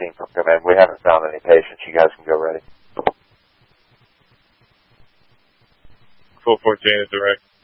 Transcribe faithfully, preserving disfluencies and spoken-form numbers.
waiting for command. We haven't found any patients. You guys can go ready. four fourteen is direct.